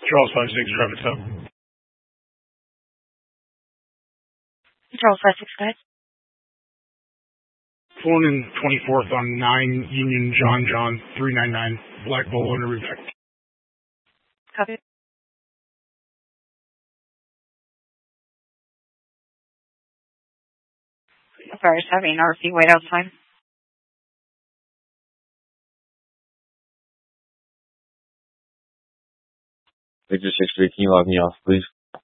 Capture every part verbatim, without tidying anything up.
Charles five six, Rabbit Top. Charles five six, guys. Pulling in twenty-fourth on nine Union John John three nine nine Black Bull under roof. Copy. Sorry, having R P wait outside. Victor six three, can you log me off, please?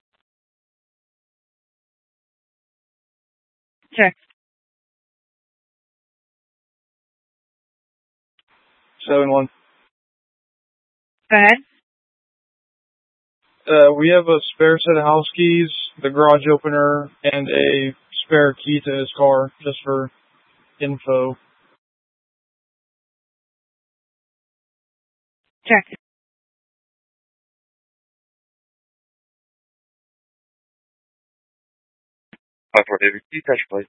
Sure. seven one. Go ahead. Uh, we have a spare set of house keys, the garage opener, and a spare key to his car, just for info. Check. five four David, can you touch please?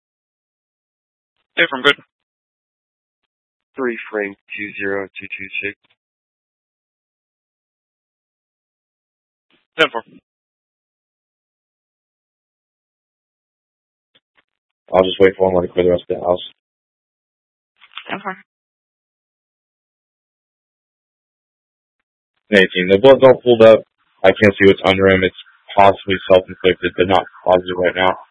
Hey, from good. three frame two zero two two six. ten four. I'll just wait for him to clear the rest of the house. Okay. eighteen, the blood's all pulled up. I can't see what's under him. It's possibly self-inflicted, but not positive right now.